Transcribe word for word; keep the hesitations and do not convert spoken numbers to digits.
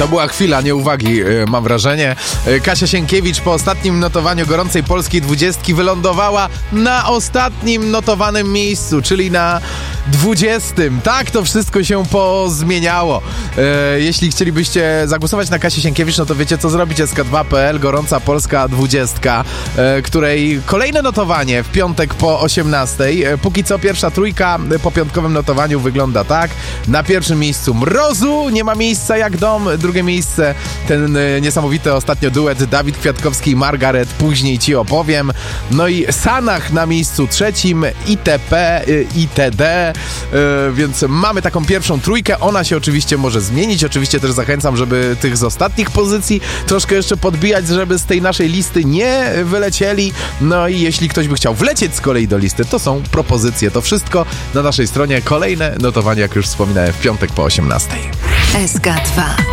To była chwila nieuwagi, mam wrażenie. Kasia Sienkiewicz po ostatnim notowaniu gorącej polskiej dwudziestki wylądowała na ostatnim notowanym miejscu, czyli na dwudziestym. Tak to wszystko się pozmieniało. E, jeśli chcielibyście zagłosować na Kasię Sienkiewicz, no to wiecie co zrobić. S K dwa kropka P L, gorąca polska dwudziestka, e, której kolejne notowanie w piątek po osiemnastej. E, póki co pierwsza trójka po piątkowym notowaniu wygląda tak. Na pierwszym miejscu Mrozu, nie ma miejsca jak dom. Drugie miejsce ten e, niesamowity ostatnio duet Dawid Kwiatkowski i Margaret, później ci opowiem. No i Sanach na miejscu trzecim, I T P, e, I T D. Yy, więc mamy taką pierwszą trójkę, ona się oczywiście może zmienić, oczywiście też zachęcam, żeby tych z ostatnich pozycji troszkę jeszcze podbijać, żeby z tej naszej listy nie wylecieli. No i jeśli ktoś by chciał wlecieć z kolei do listy, to są propozycje, to wszystko na naszej stronie, kolejne notowanie, jak już wspominałem, w piątek po osiemnastej. S K dwa